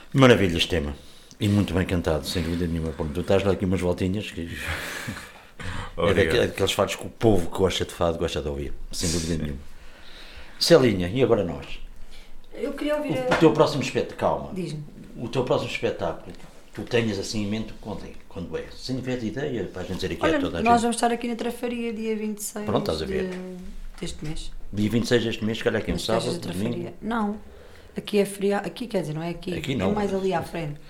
Maravilha este tema. E muito bem cantado, sem dúvida nenhuma. Bom, tu estás lá aqui umas voltinhas que daqueles fados que o povo que gosta de fado gosta de ouvir, sem dúvida nenhuma. Celinha, e agora nós? Eu queria ouvir O teu próximo espetáculo, calma. Diz-me. O teu próximo espetáculo, tu tenhas assim em mente quando é? Se não tiveres ideia, para a gente dizer aqui Olha, a toda a nós gente. vamos estar aqui na Trafaria dia 26 Pronto, estás a ver. deste mês. Dia 26 deste mês, se calhar aqui no Nas festas sábado, da domingo. Trafaria. Não, aqui é feriado. Aqui quer dizer, não é aqui. Aqui não. É mais ali à frente.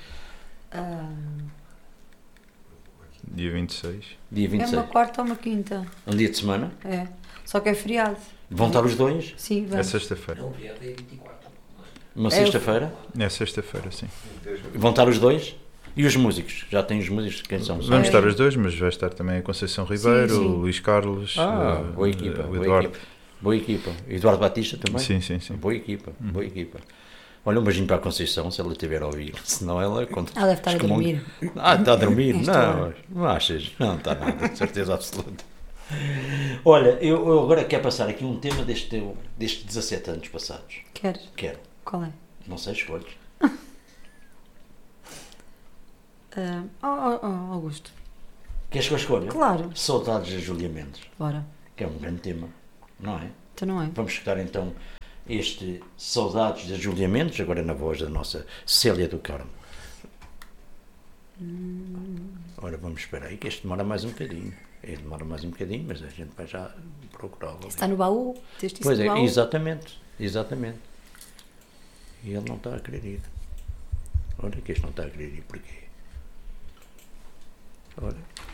Dia 26. Dia É 26. uma quarta ou uma quinta. Um dia de semana. É. Só que é feriado. Vão estar os dois? Sim, É vamos. sexta-feira. Não, viado é 24. Uma É sexta-feira? É sexta-feira, sim. Vão estar os dois? E os músicos? Já têm os músicos? Quem são? Vamos estar os dois, mas vai estar também a Conceição Ribeiro, sim. o Luís Carlos, Boa equipa. o Boa Eduardo. equipa. Boa equipa. Eduardo Batista também? Sim, sim, sim. Boa equipa. Boa equipa. Olha, um beijinho para a Conceição, se ela estiver a ouvir. Senão ela conta. Ela deve estar a dormir. Está a dormir? Esta Não, hora. não achas? Não está nada, de certeza absoluta. Olha, eu agora quero passar aqui um tema destes 17 anos passados. Queres? Quero. Qual é? Não sei, escolhes. Augusto. Queres que eu escolha? Claro. Saudades de Júlia Mendes, Bora. que é um grande tema, não é? Então não é? Vamos escutar então este Saudades da Júlia Mendes, agora na voz da nossa Célia do Carmo. Ora, vamos esperar aí, que este demora mais um bocadinho. Ele demora mais um bocadinho, mas a gente vai já procurá-lo. Está no baú? Teste isso Pois no é, baú? exatamente. E ele não está a querer ir. Olha que este não está a querer ir, porquê? Olha.